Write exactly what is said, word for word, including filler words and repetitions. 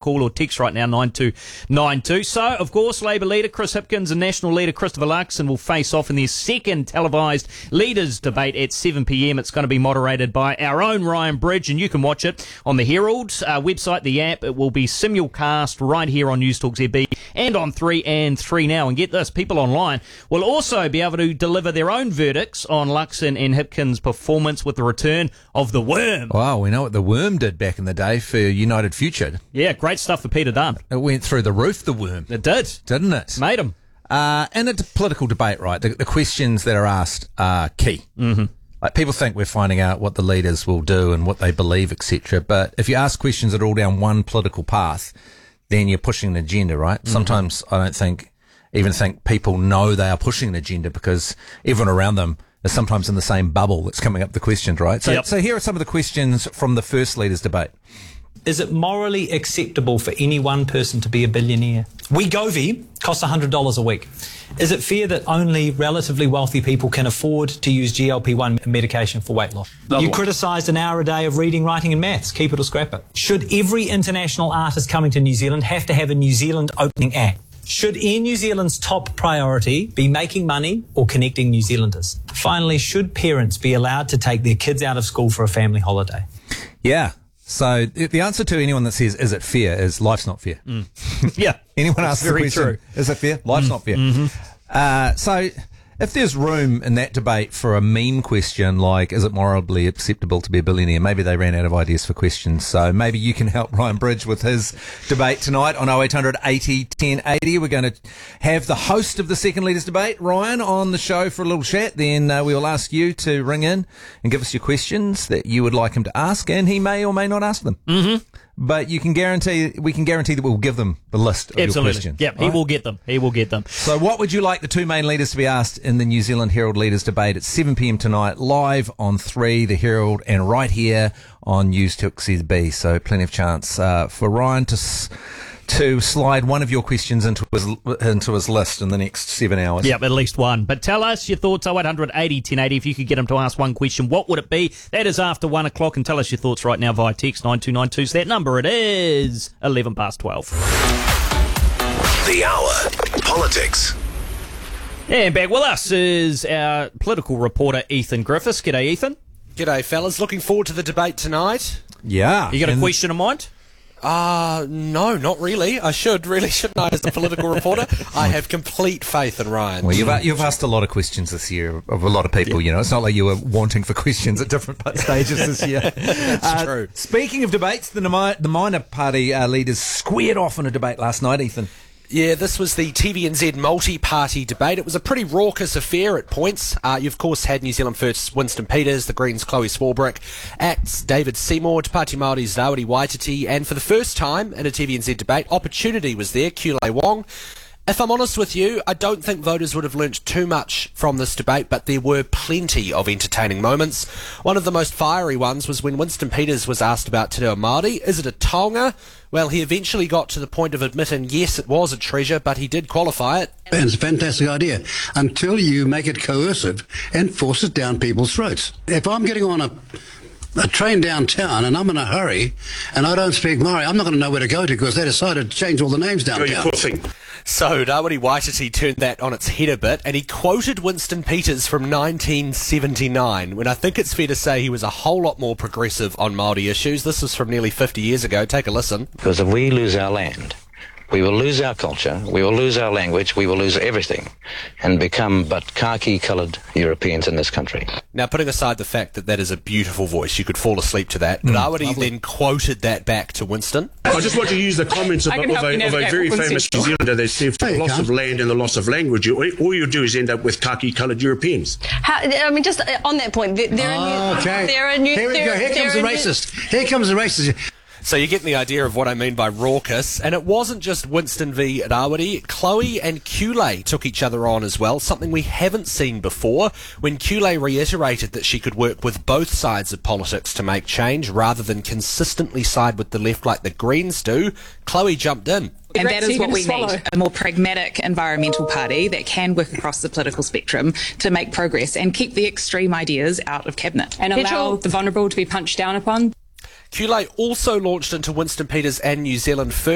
call or text right now, nine two nine two. So, of course, Labour leader Chris Hipkins and National leader Christopher Luxon will face off in their second televised leaders debate at seven p.m. It's going to be moderated by our own Ryan Bridge, and you can watch it on the Herald uh, website, the app. It will be simulcast right here on News Talk Z B and on three and three Now. And get this, people online will also be able to deliver their own verdicts on Luxon and Hipkins' performance with the return of the Worm. Wow, we know what the Worm did back in the day for United Future. Yeah, great stuff for Peter Dunn. It went through the roof, the Worm. It did. Didn't it? Made him. Uh, in a political debate, right, the, the questions that are asked are key. Mm-hmm. Like, people think we're finding out what the leaders will do and what they believe, et cetera. But if you ask questions that are all down one political path, then you're pushing an agenda, right? Mm-hmm. Sometimes I don't think, even think people know they are pushing an agenda because everyone around them is sometimes in the same bubble that's coming up with the questions, right? So, yep. so here are some of the questions from the first leaders debate. Is it morally acceptable for any one person to be a billionaire? Wegovy costs one hundred dollars a week. Is it fair that only relatively wealthy people can afford to use G L P one medication for weight loss? Another you one. criticised an hour a day of reading, writing and maths. Keep it or scrap it. Should every international artist coming to New Zealand have to have a New Zealand opening act? Should Air New Zealand's top priority be making money or connecting New Zealanders? Finally, should parents be allowed to take their kids out of school for a family holiday? Yeah. So the answer to anyone that says, is it fair, is life's not fair. Mm. Yeah. Anyone asks the very question, true. is it fair? Life's Mm. not fair. Mm-hmm. Uh, so if there's room in that debate for a meme question like, is it morally acceptable to be a billionaire? Maybe they ran out of ideas for questions. So maybe you can help Ryan Bridge with his debate tonight on oh eight hundred eighty ten eighty. We're going to have the host of the second leaders debate, Ryan, on the show for a little chat. Then uh, we will ask you to ring in and give us your questions that you would like him to ask, and he may or may not ask them. Mm-hmm. But you can guarantee, we can guarantee that we'll give them the list of Absolutely. your questions. Yep, right? he will get them. He will get them. So what would you like the two main leaders to be asked in the New Zealand Herald Leaders Debate at seven p.m. tonight, live on three, the Herald, and right here on News Talk Z B. So plenty of chance uh, for Ryan to s- to slide one of your questions into his into his list in the next seven hours. Yep, at least one. But tell us your thoughts, oh eight hundred eighty ten eighty. If you could get him to ask one question, what would it be? That is after one o'clock. And tell us your thoughts right now via text nine two nine two. So that number, it is eleven past twelve. The Hour. Politics. And back with us is our political reporter, Ethan Griffiths. G'day, Ethan. G'day, fellas. Looking forward to the debate tonight. Yeah. You got a and- question in mind? Uh, no, not really. I should, really, shouldn't I, as the political reporter? I have complete faith in Ryan. Well, you've, you've asked a lot of questions this year of a lot of people, you know. It's not like you were wanting for questions at different stages this year. That's uh, true. Speaking of debates, the, the minor party uh, leaders squared off in a debate last night, Ethan. Yeah, this was the T V N Z multi-party debate. It was a pretty raucous affair at points. Uh, you, of course, had New Zealand First Winston Peters, the Greens' Chloe Swarbrick, Act's David Seymour, Te Pāti Māori's Rawiri Waititi, and for the first time in a T V N Z debate, Opportunity was there, Kulei Wong. If I'm honest with you, I don't think voters would have learnt too much from this debate, but there were plenty of entertaining moments. One of the most fiery ones was when Winston Peters was asked about Te Reo Māori. Is it a taonga? Well, he eventually got to the point of admitting, yes, it was a treasure, but he did qualify it. And it's a fantastic idea until you make it coercive and force it down people's throats. If I'm getting on a a train downtown and I'm in a hurry and I don't speak Māori, I'm not going to know where to go to because they decided to change all the names downtown. So Rawiri Waititi turned that on its head a bit, and he quoted Winston Peters from nineteen seventy-nine, when I think it's fair to say he was a whole lot more progressive on Māori issues. This was from nearly fifty years ago. Take a listen. Because if we lose our land, we will lose our culture, we will lose our language, we will lose everything, and become but khaki-coloured Europeans in this country. Now, putting aside the fact that that is a beautiful voice, you could fall asleep to that, but Mm, Rawiri then quoted that back to Winston. I just want to use the comments of, of, a, of a very famous New Zealander that said, for the loss of land and the loss of language, you, all you do is end up with khaki-coloured Europeans. How, I mean, just on that point, there, there are new... Okay. There are new, Here we there, go. Here there comes the are new- racist. Here comes the racist. So you get the idea of what I mean by raucous. And it wasn't just Winston v Rawiri. Chloe and Kulei took each other on as well, something we haven't seen before. When Kulei reiterated that she could work with both sides of politics to make change rather than consistently side with the left like the Greens do, Chloe jumped in. And that is what we need, a more pragmatic environmental party that can work across the political spectrum to make progress and keep the extreme ideas out of cabinet. And allow the vulnerable to be punched down upon. Kulei also launched into Winston Peters and New Zealand First.